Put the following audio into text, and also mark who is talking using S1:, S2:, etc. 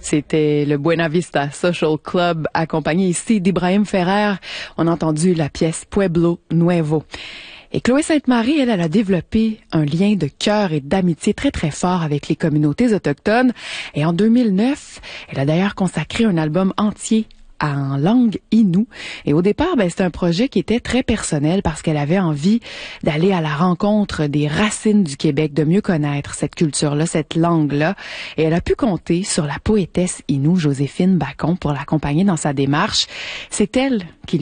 S1: C'était le Buena Vista Social Club, accompagné ici d'Ibrahim Ferrer. On a entendu la pièce Pueblo Nuevo. Et Chloé Sainte-Marie, elle a développé un lien de cœur et d'amitié très, très fort avec les communautés autochtones. Et en 2009, elle a d'ailleurs consacré un album entier en langue Innu. Et au départ, c'était un projet qui était très personnel parce qu'elle avait envie d'aller à la rencontre des racines du Québec, de mieux connaître cette culture-là, cette langue-là. Et elle a pu compter sur la poétesse Innu, Joséphine Bacon, pour l'accompagner dans sa démarche. C'est elle qui